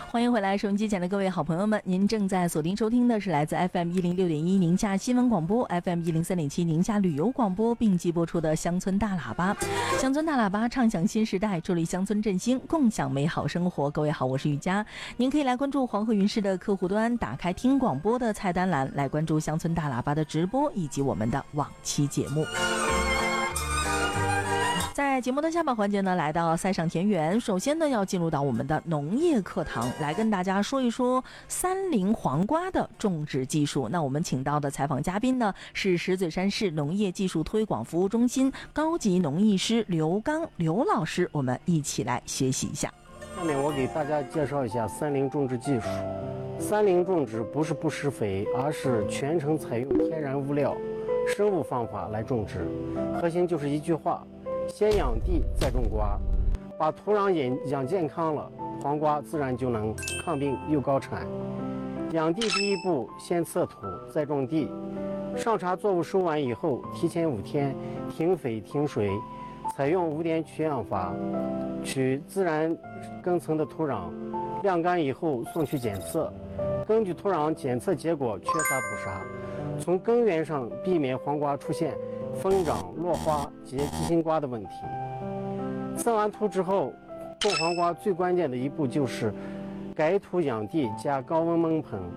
欢迎回来，收音机前的各位好朋友们，您正在锁定收听的是来自 FM 106.1宁夏新闻广播 FM 103.7宁夏旅游广播并机播出的乡村大喇叭。乡村大喇叭畅享新时代，助力乡村振兴，共享美好生活。各位好，我是雨佳，您可以来关注黄河云视的客户端，打开听广播的菜单栏，来关注乡村大喇叭的直播以及我们的往期节目。在节目的下半环节呢，来到塞上田园，首先呢要进入到我们的农业课堂，来跟大家说一说三菱黄瓜的种植技术。那我们请到的采访嘉宾呢是石嘴山市农业技术推广服务中心高级农艺师刘刚刘老师，我们一起来学习一下。 下面我给大家介绍一下三菱种植技术。三菱种植不是不施肥，而是全程采用天然物料、生物方法来种植，核心就是一句话：先养地再种瓜，把土壤养健康了，黄瓜自然就能抗病又高产。养地第一步，先测土再种地。上茬作物收完以后，提前5天停肥停水，采用无碘取氧法，取自然根层的土壤，晾干以后送去检测，根据土壤检测结果缺乏补杀，从根源上避免黄瓜出现疯长、落花及鸡心瓜的问题。测完土之后，种黄瓜最关键的一步就是改土养地加高温蒙盆，